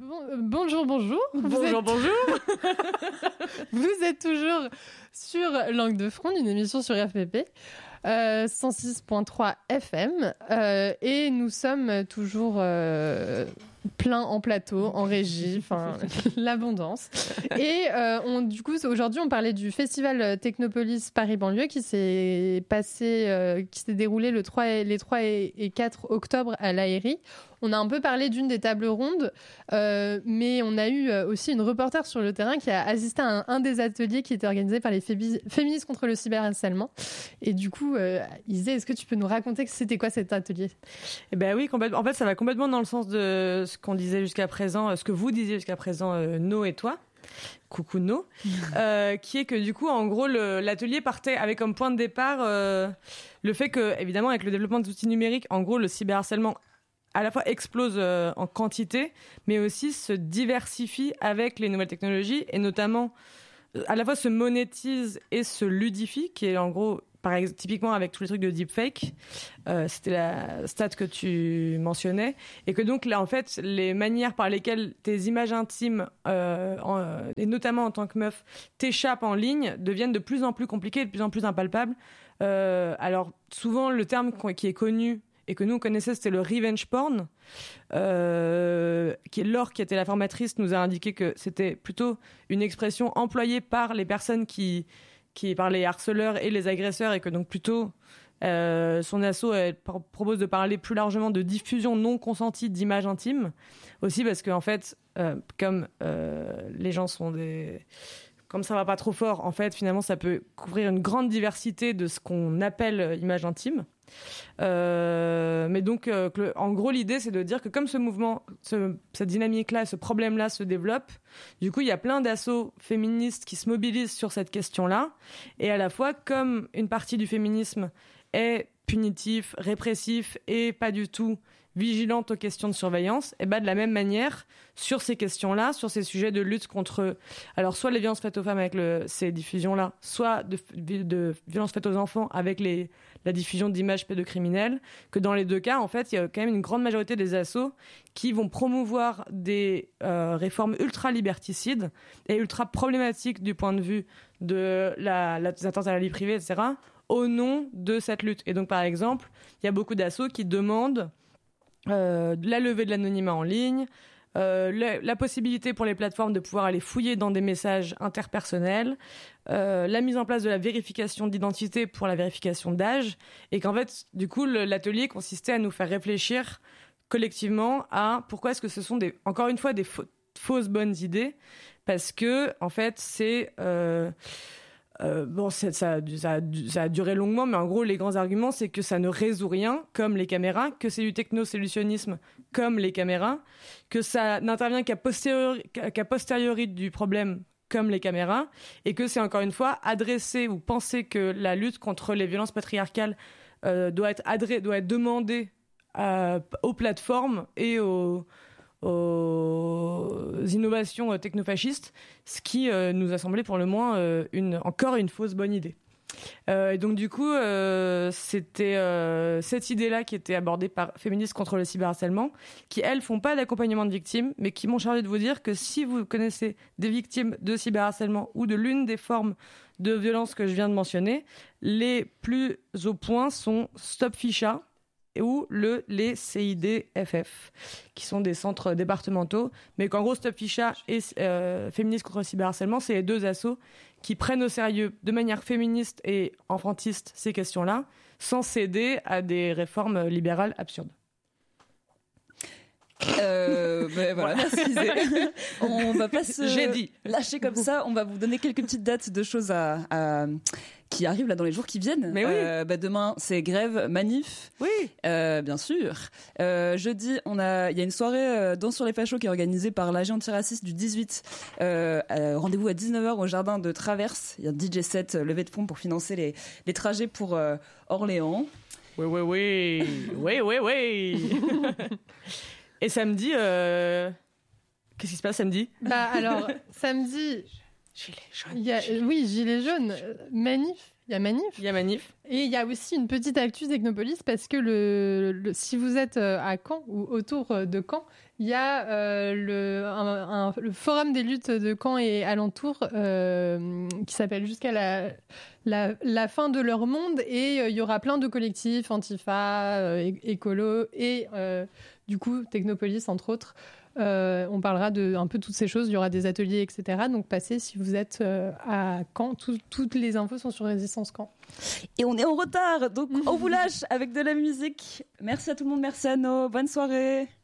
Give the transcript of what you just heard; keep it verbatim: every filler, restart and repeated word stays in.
Bon, euh, bonjour, bonjour. Bonjour, êtes... bonjour. Vous êtes toujours sur Langue de Fronde, une émission sur R P P, euh, cent six point trois F M. Euh, et nous sommes toujours euh, pleins en plateau, en régie, enfin, l'abondance. Et euh, on, du coup, aujourd'hui, on parlait du festival Technopolis Paris-Banlieue qui s'est passé, euh, qui s'est déroulé le trois et, les trois et quatre octobre à l'Aérie. On a un peu parlé d'une des tables rondes, euh, mais on a eu aussi une reporter sur le terrain qui a assisté à un, un des ateliers qui était organisé par les fébi- féministes contre le cyberharcèlement. Et du coup, euh, Isée, est-ce que tu peux nous raconter que c'était quoi cet atelier ? Eh ben oui, complètement. En fait, ça va complètement dans le sens de ce qu'on disait jusqu'à présent, ce que vous disiez jusqu'à présent, euh, No et toi. Coucou No. euh, qui est que du coup, en gros, le, l'atelier partait avec comme point de départ euh, le fait que, évidemment, avec le développement des outils numériques, en gros, le cyberharcèlement à la fois explose euh, en quantité, mais aussi se diversifie avec les nouvelles technologies, et notamment à la fois se monétise et se ludifie, qui est en gros, par exemple, typiquement avec tous les trucs de deepfake, euh, c'était la stat que tu mentionnais, et que donc là, en fait, les manières par lesquelles tes images intimes, euh, en, euh, et notamment en tant que meuf, t'échappent en ligne, deviennent de plus en plus compliquées, de plus en plus impalpables. Euh, alors, souvent, le terme qui est connu, et que nous on connaissait, c'était le revenge porn, euh, qui est Laure, qui était la formatrice, nous a indiqué que c'était plutôt une expression employée par les personnes qui, qui par les harceleurs et les agresseurs, et que donc plutôt euh, son asso elle pr- propose de parler plus largement de diffusion non consentie d'images intimes, aussi parce que en fait, euh, comme euh, les gens sont des Comme ça va pas trop fort, en fait, finalement, ça peut couvrir une grande diversité de ce qu'on appelle image intime. Euh, mais donc, euh, que le, en gros, l'idée, c'est de dire que comme ce mouvement, ce, cette dynamique-là, ce problème-là se développe, du coup, il y a plein d'assauts féministes qui se mobilisent sur cette question-là. Et à la fois, comme une partie du féminisme est punitif, répressif et pas du tout vigilante aux questions de surveillance, et ben de la même manière, sur ces questions-là, sur ces sujets de lutte contre, alors soit les violences faites aux femmes avec le, ces diffusions-là, soit de, de, de violences faites aux enfants avec les, la diffusion d'images pédocriminelles, que dans les deux cas, en fait, il y a quand même une grande majorité des assos qui vont promouvoir des euh, réformes ultra-liberticides et ultra-problématiques du point de vue de la, la, des atteintes à la vie privée, et cetera, au nom de cette lutte. Et donc, par exemple, il y a beaucoup d'assos qui demandent Euh, la levée de l'anonymat en ligne, euh, la, la possibilité pour les plateformes de pouvoir aller fouiller dans des messages interpersonnels, euh, la mise en place de la vérification d'identité pour la vérification d'âge, et qu'en fait, du coup, le, l'atelier consistait à nous faire réfléchir collectivement à pourquoi est-ce que ce sont des, encore une fois des fa- fausses bonnes idées, parce que en fait, c'est euh, Euh, bon, c'est, ça, ça, ça a duré longuement, mais en gros, les grands arguments, c'est que ça ne résout rien, comme les caméras, que c'est du techno-solutionnisme, comme les caméras, que ça n'intervient qu'à posteriori, qu'à posteriori du problème, comme les caméras, et que c'est encore une fois adresser ou penser que la lutte contre les violences patriarcales euh, doit être adré- doit être demandée à, aux plateformes et aux aux innovations technofascistes, ce qui euh, nous a semblé pour le moins euh, une, encore une fausse bonne idée. Euh, et donc du coup, euh, c'était euh, cette idée-là qui était abordée par Féministes contre le cyberharcèlement, qui elles font pas d'accompagnement de victimes, mais qui m'ont chargé de vous dire que si vous connaissez des victimes de cyberharcèlement ou de l'une des formes de violence que je viens de mentionner, les plus au point sont Stop Ficha ou le, les C I D F F, qui sont des centres départementaux, mais qu'en gros, Stop Ficha et euh, Féministes contre le cyberharcèlement, c'est les deux assos qui prennent au sérieux, de manière féministe et enfantiste, ces questions-là, sans céder à des réformes libérales absurdes. Euh, ben voilà, merci. On va pas se J'ai dit. lâcher comme ça. On va vous donner quelques petites dates de choses à, à qui arrivent là dans les jours qui viennent. Mais oui. Euh, bah demain, c'est grève, manif. Oui. Euh, bien sûr. Euh, jeudi, on a, il y a une soirée euh, Danse sur les fachos qui est organisée par l'A G antiraciste du dix-huit. Euh, euh, rendez-vous à dix-neuf heures au jardin de Traverse. Il y a un D J set, euh, levée de fonds pour financer les, les trajets pour euh, Orléans. Oui, oui, oui. Oui, oui, oui. Et samedi, euh... qu'est-ce qui se passe samedi ? Bah alors, samedi, Gilets jaunes. Il y a, gilets... Oui, gilets jaunes, manif. Il y a manif. Il y a manif. Et il y a aussi une petite actu Technopolis parce que le, le, si vous êtes à Caen ou autour de Caen, il y a euh, le, un, un, le forum des luttes de Caen et alentours euh, qui s'appelle Jusqu'à la, la, la fin de leur monde. Et euh, il y aura plein de collectifs, Antifa, euh, écolo et euh, du coup Technopolis entre autres. Euh, on parlera de un peu toutes ces choses, il y aura des ateliers, et cetera. Donc passez si vous êtes euh, à Caen, tout, toutes les infos sont sur Résistance Caen. Et on est en retard, donc on vous lâche avec de la musique. Merci à tout le monde, merci à No, bonne soirée.